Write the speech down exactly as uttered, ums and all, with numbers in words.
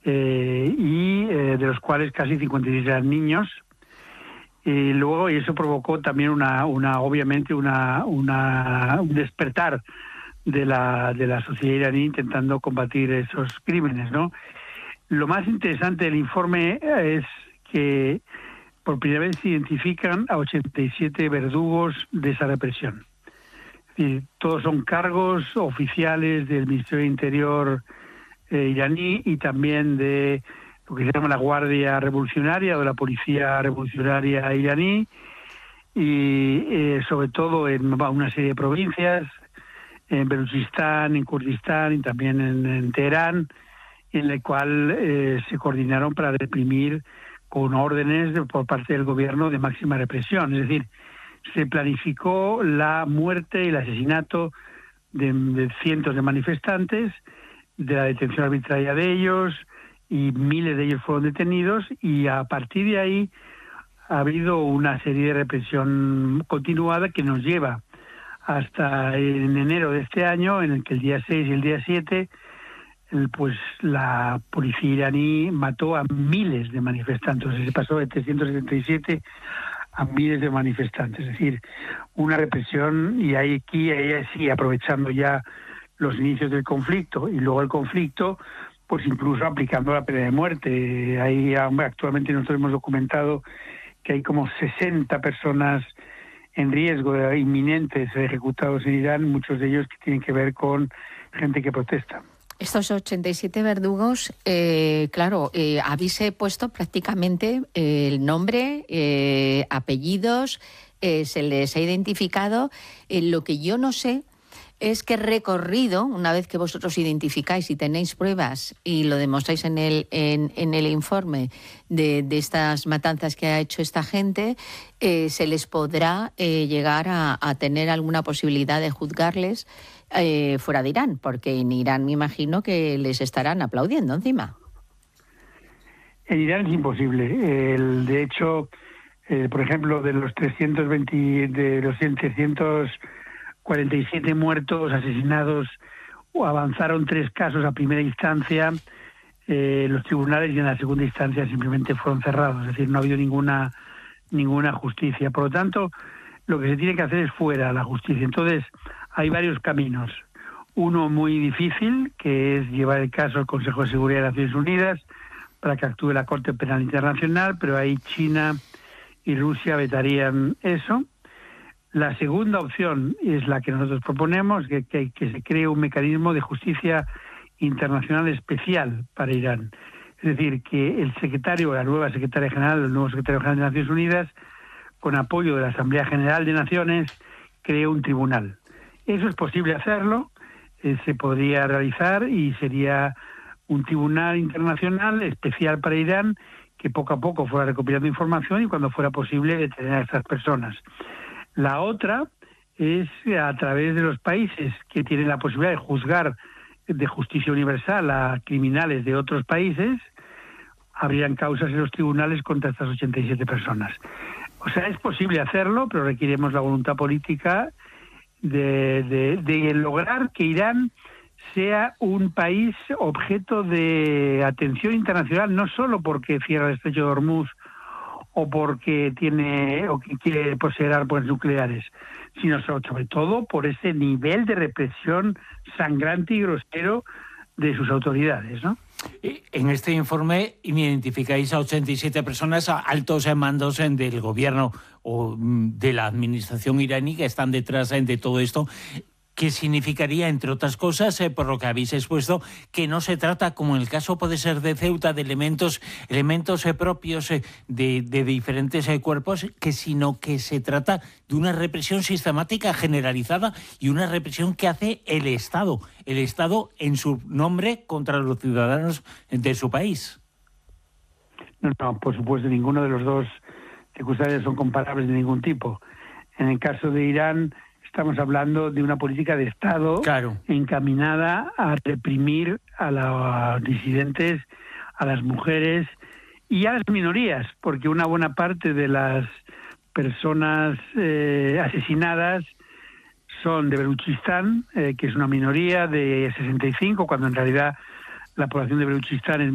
eh, y eh, de los cuales casi cincuenta y seis eran niños. Y luego, y eso provocó también una, una obviamente, una, una, un despertar de la, de la sociedad iraní intentando combatir esos crímenes, ¿no? Lo más interesante del informe es que por primera vez se identifican a ochenta y siete verdugos de esa represión. Es decir, todos son cargos oficiales del Ministerio de Interior eh, iraní y también de lo que se llama la Guardia Revolucionaria o la Policía Revolucionaria iraní, y eh, sobre todo en una serie de provincias, en Baluchistán, en Kurdistán y también en, en Teherán, en la cual eh, se coordinaron para reprimir con órdenes de, por parte del gobierno de máxima represión. Es decir, se planificó la muerte y el asesinato de, de cientos de manifestantes, de la detención arbitraria de ellos, y miles de ellos fueron detenidos, y a partir de ahí ha habido una serie de represión continuada que nos lleva hasta en enero de este año, en el que el día seis y el día siete, el, pues la policía iraní mató a miles de manifestantes. Se pasó de trescientos setenta y siete a miles de manifestantes. Es decir, una represión, y ahí aquí, ahí sí, aprovechando ya los inicios del conflicto, y luego el conflicto, pues incluso aplicando la pena de muerte. Ahí actualmente nosotros hemos documentado que hay como sesenta personas en riesgo de inminentes ejecutados en Irán, muchos de ellos que tienen que ver con gente que protesta. Estos ochenta y siete verdugos, eh, claro, eh, habéis puesto prácticamente eh, el nombre, eh, apellidos, eh, se les ha identificado. Eh, lo que yo no sé es qué recorrido, una vez que vosotros identificáis y tenéis pruebas y lo demostráis en el, en, en el informe de, de estas matanzas que ha hecho esta gente, eh, se les podrá eh, llegar a, a tener alguna posibilidad de juzgarles eh, fuera de Irán, porque en Irán me imagino que les estarán aplaudiendo encima. En Irán es imposible. El, de hecho, eh, por ejemplo, de los trescientos veinte, de los trescientos cuarenta y siete muertos, asesinados, avanzaron tres casos a primera instancia, eh, los tribunales, y en la segunda instancia simplemente fueron cerrados. Es decir, no ha habido ninguna ninguna justicia. Por lo tanto, lo que se tiene que hacer es fuera la justicia. Entonces, hay varios caminos. Uno muy difícil, que es llevar el caso al Consejo de Seguridad de Naciones Unidas para que actúe la Corte Penal Internacional, pero ahí China y Rusia vetarían eso. La segunda opción es la que nosotros proponemos, que, que, que se cree un mecanismo de justicia internacional especial para Irán. Es decir, que el secretario, la nueva secretaria general, el nuevo secretario general de Naciones Unidas, con apoyo de la Asamblea General de Naciones, cree un tribunal. Eso es posible hacerlo, eh, se podría realizar, y sería un tribunal internacional especial para Irán, que poco a poco fuera recopilando información y cuando fuera posible detener a estas personas. La otra es a través de los países que tienen la posibilidad de juzgar de justicia universal a criminales de otros países, habrían causas en los tribunales contra estas ochenta y siete personas. O sea, es posible hacerlo, pero requerimos la voluntad política de, de, de lograr que Irán sea un país objeto de atención internacional, no solo porque cierra el estrecho de Hormuz o porque tiene o que quiere poseer armas nucleares, sino sobre todo por ese nivel de represión sangrante y grosero de sus autoridades, ¿no? En este informe identificáis a ochenta y siete personas, a altos mandos del gobierno o de la administración iraní que están detrás de todo esto. ¿Qué significaría, entre otras cosas, eh, por lo que habéis expuesto, que no se trata, como en el caso puede ser de Ceuta, de elementos elementos eh, propios eh, de, de diferentes eh, cuerpos, que sino que se trata de una represión sistemática, generalizada, y una represión que hace el Estado, el Estado en su nombre contra los ciudadanos de su país? No, no, por supuesto, ninguno de los dos circunstancias son comparables de ningún tipo. En el caso de Irán, estamos hablando de una política de Estado, claro, encaminada a reprimir a los disidentes, a las mujeres y a las minorías, porque una buena parte de las personas eh, asesinadas son de Baluchistán, eh, que es una minoría de sesenta y cinco, cuando en realidad la población de Baluchistán es